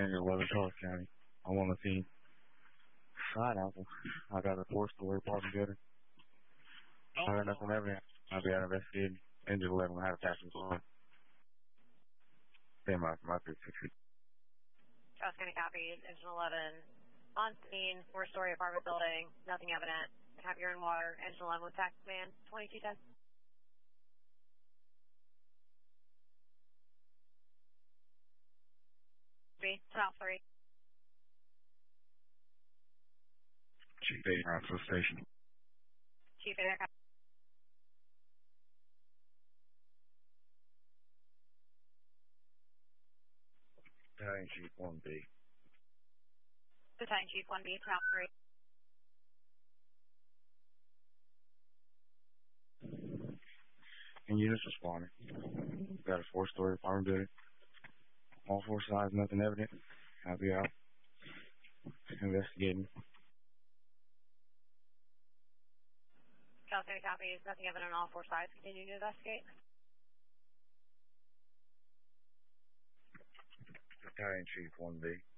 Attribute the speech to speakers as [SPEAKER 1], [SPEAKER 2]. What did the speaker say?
[SPEAKER 1] Andrew 11 Charles County. I'm on the scene. Pineapple. I got a 4-story apartment building. I got nothing evident. I'll be out investigating. Andrew 11 had a passenger on. Stand by for my 360.
[SPEAKER 2] Charles County copy. Engine 11 on scene. 4-story apartment building. Nothing evident. Have your own water. Engine 11 with tax man. 2210. South 3.
[SPEAKER 1] Chief 8, Rockville Station.
[SPEAKER 2] Chief 8, copy.
[SPEAKER 1] Battalion Chief 1B.
[SPEAKER 2] Battalion Chief 1B, South 3.
[SPEAKER 1] And units responding. Got a 4-story apartment building. All 4 sides, nothing evident. I'll be out investigating.
[SPEAKER 2] Charles County copy. Nothing evident on all 4 sides. Continue to investigate.
[SPEAKER 1] Battalion Chief 1B.